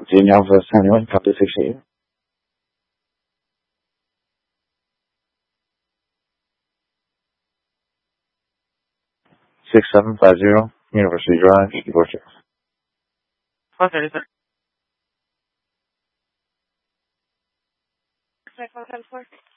Virginia Alpha 71, copy 68. 6750, University Drive, Georgia. 130, sir. 5474.